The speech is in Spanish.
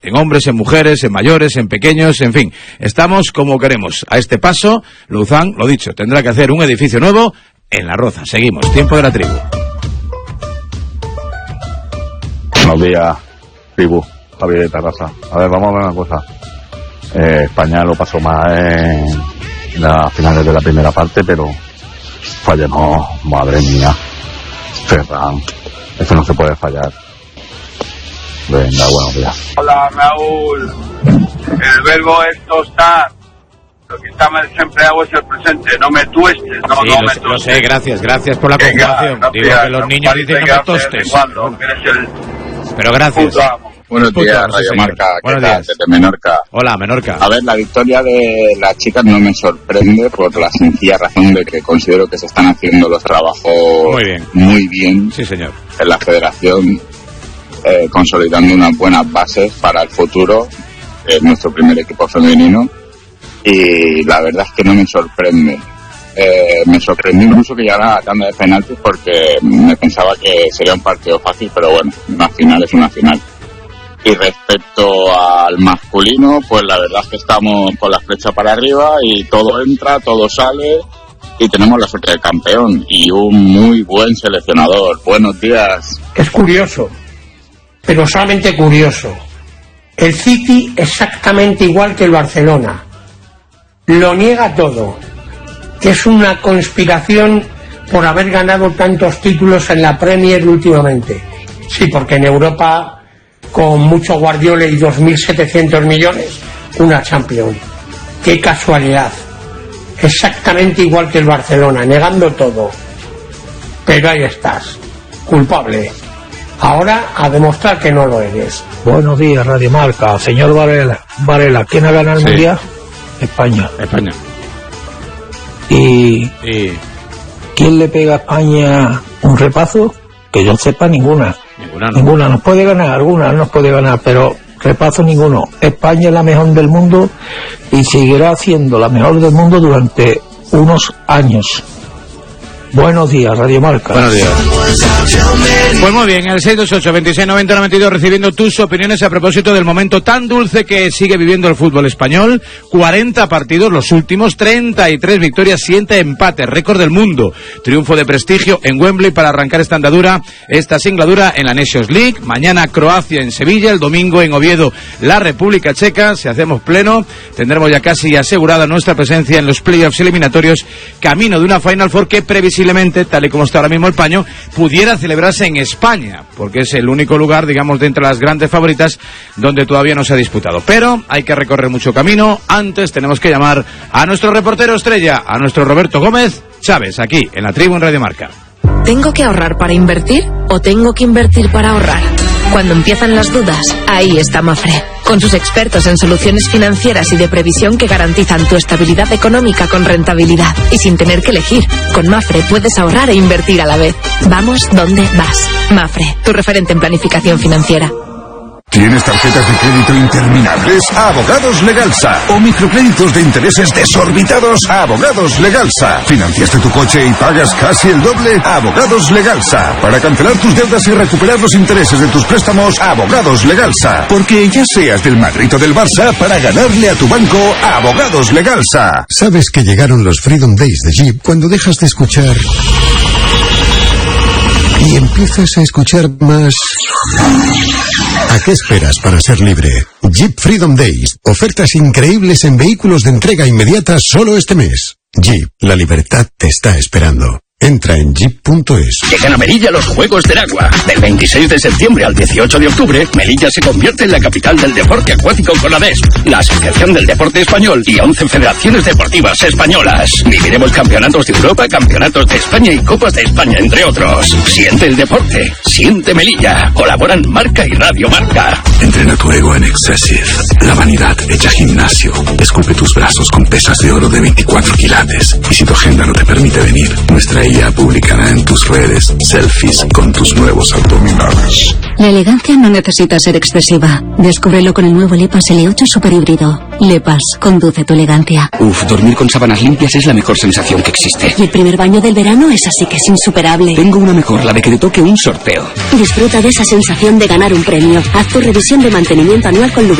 En hombres, en mujeres, en mayores, en pequeños, en fin. Estamos como queremos. A este paso, Luzán, lo dicho, tendrá que hacer un edificio nuevo en La Roza. Seguimos. Tiempo de la tribu. Buenos días, tribu. Javier de Tarrasa. A ver, vamos a ver una cosa. España lo pasó mal en las finales de la primera parte, pero fallamos, madre mía. Ferran, eso no se puede fallar. Venga, buenos días. Hola, Raúl. El verbo es tostar. Lo que está mal desempleado es el presente. No me tuestes. No, sí, no me tuestes. Lo sé, gracias por la comparación. Digo que los niños dicen no me tostes. Pero gracias. Buenos días, Radio Marca. ¿Qué tal? Desde Menorca. Hola, Menorca. A ver, la victoria de las chicas no me sorprende por la sencilla razón de que considero que se están haciendo los trabajos muy bien. Sí, señor. En la federación, consolidando unas buenas bases para el futuro. Es nuestro primer equipo femenino. Y la verdad es que no me sorprende. Me sorprendió incluso que llegara a la tanda de penaltis porque me pensaba que sería un partido fácil, pero bueno, una final es una final. Y respecto al masculino, pues la verdad es que estamos con la flecha para arriba y todo entra, todo sale y tenemos la suerte del campeón y un muy buen seleccionador. Buenos días. Es curioso, pero solamente curioso. El City exactamente igual que el Barcelona. Lo niega todo. Es una conspiración por haber ganado tantos títulos en la Premier últimamente. Sí, porque en Europa, con mucho Guardiola y 2.700 millones, una Champions. ¡Qué casualidad! Exactamente igual que el Barcelona, negando todo. Pero ahí estás, culpable. Ahora a demostrar que no lo eres. Buenos días, Radio Marca. Señor Varela, ¿quién ha ganado el Mundial? España. ¿Y quién le pega a España un repaso? Que yo sepa, ninguna. Ninguna. Nos puede ganar, algunas nos puede ganar, pero repaso ninguno. España es la mejor del mundo y seguirá siendo la mejor del mundo durante unos años. Buenos días, Radio Marca. Buenos días. Pues muy bien, el 628-2690-92 recibiendo tus opiniones a propósito del momento tan dulce que sigue viviendo el fútbol español. 40 partidos, los últimos, 33 victorias, 7 empates, récord del mundo. Triunfo de prestigio en Wembley para arrancar esta andadura, esta singladura en la Nations League. Mañana Croacia en Sevilla, el domingo en Oviedo la República Checa. Si hacemos pleno, tendremos ya casi asegurada nuestra presencia en los playoffs eliminatorios, camino de una Final Four que previsiblemente, tal y como está ahora mismo el paño, pudiera celebrarse en España, porque es el único lugar, digamos, de entre las grandes favoritas donde todavía no se ha disputado. Pero hay que recorrer mucho camino. Antes tenemos que llamar a nuestro reportero estrella, a nuestro Roberto Gómez Chávez, aquí en la tribu en Radio Marca. ¿Tengo que ahorrar para invertir o tengo que invertir para ahorrar? Cuando empiezan las dudas, ahí está Mafre, con sus expertos en soluciones financieras y de previsión que garantizan tu estabilidad económica con rentabilidad y sin tener que elegir. Con Mafre puedes ahorrar e invertir a la vez. Vamos donde vas. Mafre, tu referente en planificación financiera. ¿Tienes tarjetas de crédito interminables? Abogados Legalsa. ¿O microcréditos de intereses desorbitados? Abogados Legalsa. ¿Financiaste tu coche y pagas casi el doble? Abogados Legalsa. Para cancelar tus deudas y recuperar los intereses de tus préstamos, Abogados Legalsa. Porque ya seas del Madrid o del Barça, para ganarle a tu banco, Abogados Legalsa. ¿Sabes que llegaron los Freedom Days de Jeep cuando dejas de escuchar y empiezas a escuchar más? ¿A qué esperas para ser libre? Jeep Freedom Days. Ofertas increíbles en vehículos de entrega inmediata solo este mes. Jeep, la libertad te está esperando. Entra en jeep.es. Llegan a Melilla los Juegos del Agua. Del 26 de septiembre al 18 de octubre, Melilla se convierte en la capital del deporte acuático con ADES, la Asociación del Deporte Español y 11 federaciones deportivas españolas. Viviremos campeonatos de Europa, campeonatos de España y Copas de España, entre otros. Siente el deporte, siente Melilla. Colaboran Marca y Radio Marca. Entrena tu ego en Excessive. La vanidad hecha gimnasio. Esculpe tus brazos con pesas de oro de 24 quilates. Y si tu agenda no te permite venir, nuestra Ella publicará en tus redes selfies con tus nuevos abdominales. La elegancia no necesita ser excesiva. Descúbrelo con el nuevo Lepas L8 Super Híbrido. Lepas, conduce tu elegancia. Dormir con sábanas limpias es la mejor sensación que existe. Y el primer baño del verano es así que es insuperable. Tengo una mejor, la de que te toque un sorteo. Disfruta de esa sensación de ganar un premio. Haz tu revisión de mantenimiento anual con